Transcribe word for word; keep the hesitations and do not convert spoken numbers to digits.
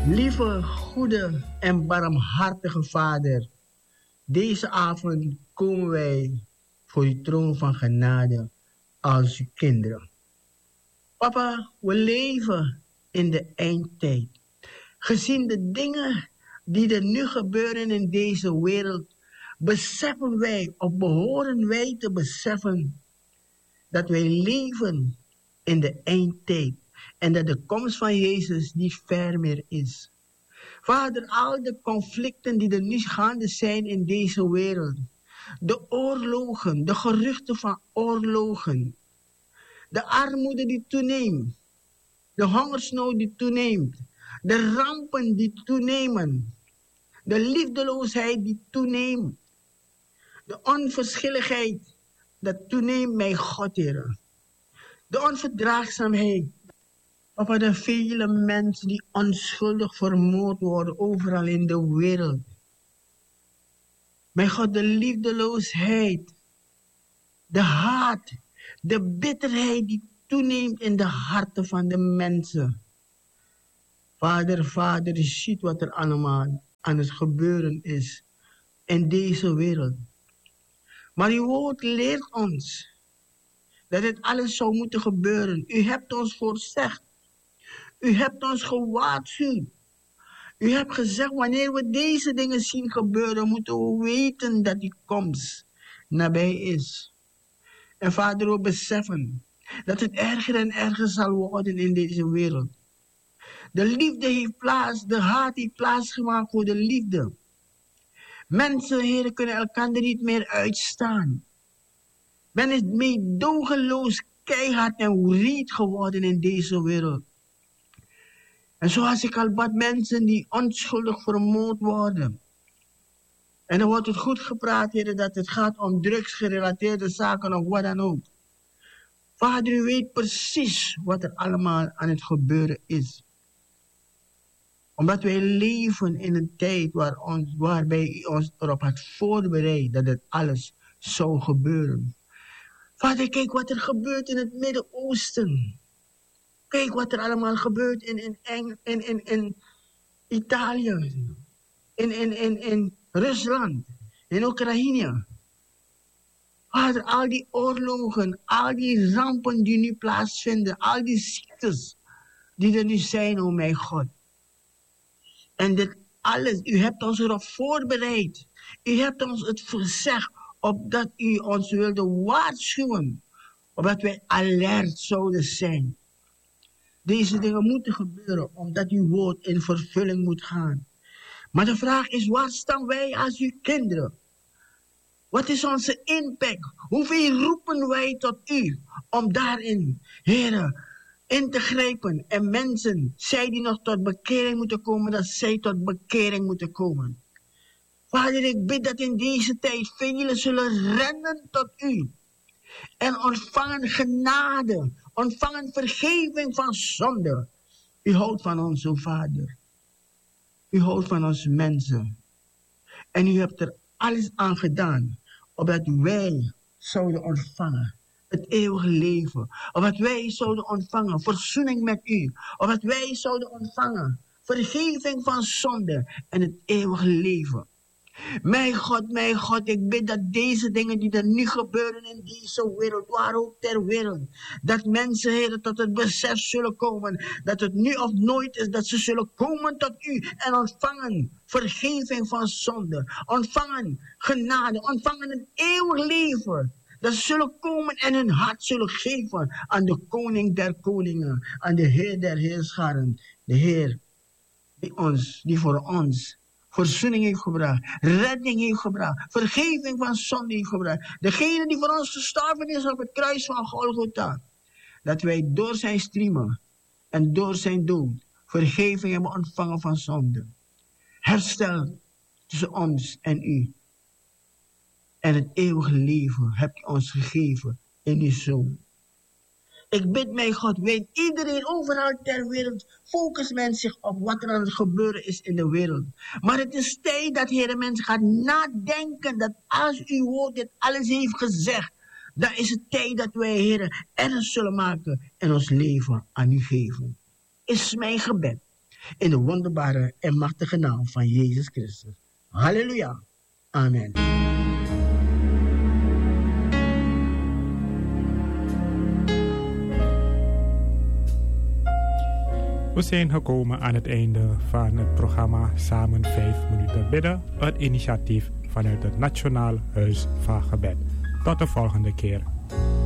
Lieve, goede en barmhartige Vader, deze avond komen wij voor uw troon van genade als uw kinderen. Papa, we leven in de eindtijd. Gezien de dingen die er nu gebeuren in deze wereld, beseffen wij of behoren wij te beseffen dat wij leven in de eindtijd. En dat de komst van Jezus niet ver meer is. Vader, al de conflicten die er nu gaande zijn in deze wereld. De oorlogen, de geruchten van oorlogen. De armoede die toeneemt. De hongersnood die toeneemt. De rampen die toenemen. De liefdeloosheid die toeneemt. De onverschilligheid dat toeneemt, mijn God, Heer. De onverdraagzaamheid. Papa, de vele mensen die onschuldig vermoord worden overal in de wereld. Mijn God, de liefdeloosheid, de haat, de bitterheid die toeneemt in de harten van de mensen. Vader, Vader, je ziet wat er allemaal aan het gebeuren is in deze wereld. Maar uw woord leert ons dat dit alles zou moeten gebeuren. U hebt ons voorzegd. U hebt ons gewaarschuwd. U hebt gezegd, wanneer we deze dingen zien gebeuren, moeten we weten dat die komst nabij is. En Vader, we beseffen dat het erger en erger zal worden in deze wereld. De liefde heeft plaats, de haat heeft plaatsgemaakt voor de liefde. Mensen, heren, kunnen elkaar niet meer uitstaan. Men is meedogenloos, keihard en wreed geworden in deze wereld. En zoals ik al bad, mensen die onschuldig vermoord worden. En dan wordt het goed gepraat, heren, dat het gaat om drugsgerelateerde zaken of wat dan ook. Vader, u weet precies wat er allemaal aan het gebeuren is. Omdat wij leven in een tijd waar ons, waarbij u ons erop had voorbereid dat het alles zou gebeuren. Vader, kijk wat er gebeurt in het Midden-Oosten. Kijk wat er allemaal gebeurt in, in, in, in, in Italië, in, in, in, in Rusland, in Oekraïne. Vader, al die oorlogen, al die rampen die nu plaatsvinden, al die ziektes die er nu zijn, oh mijn God. En dit alles, u hebt ons erop voorbereid. U hebt ons het gezegd, opdat u ons wilde waarschuwen, opdat wij alert zouden zijn. Deze dingen moeten gebeuren, omdat uw woord in vervulling moet gaan. Maar de vraag is, waar staan wij als uw kinderen? Wat is onze impact? Hoeveel roepen wij tot u om daarin, heren, in te grijpen? En mensen, zij die nog tot bekering moeten komen, dat zij tot bekering moeten komen. Vader, ik bid dat in deze tijd velen zullen rennen tot u. En ontvangen genade, ontvangen vergeving van zonde. U houdt van ons, o Vader. U houdt van ons mensen. En u hebt er alles aan gedaan, opdat wij zouden ontvangen het eeuwige leven. Opdat wij zouden ontvangen verzoening met u. Opdat wij zouden ontvangen vergeving van zonde en het eeuwige leven. Mijn God, mijn God, ik bid dat deze dingen die er nu gebeuren in deze wereld, waar ook ter wereld, dat mensen, heren, tot het besef zullen komen, dat het nu of nooit is, dat ze zullen komen tot u en ontvangen vergeving van zonde, ontvangen genade, ontvangen een eeuwig leven. Dat ze zullen komen en hun hart zullen geven aan de koning der koningen, aan de Heer der heerscharen, de Heer die ons, die voor ons verzoening heeft gebracht, redding heeft gebracht, vergeving van zonde heeft gebracht. Degene die voor ons gestorven is op het kruis van Golgotha. Dat wij door zijn striemen en door zijn dood vergeving hebben ontvangen van zonde. Herstel tussen ons en u. En het eeuwige leven hebt u ons gegeven in uw Zoon. Ik bid mij, God, weet iedereen overal ter wereld, focust men zich op wat er aan het gebeuren is in de wereld. Maar het is tijd dat, Heere, mensen gaan nadenken dat als uw woord dit alles heeft gezegd, dan is het tijd dat wij, Heere, ernst zullen maken en ons leven aan u geven. Is mijn gebed. In de wonderbare en machtige naam van Jezus Christus. Halleluja. Amen. We zijn gekomen aan het einde van het programma Samen vijf minuten bidden. Een initiatief vanuit het Nationaal Huis van Gebed. Tot de volgende keer.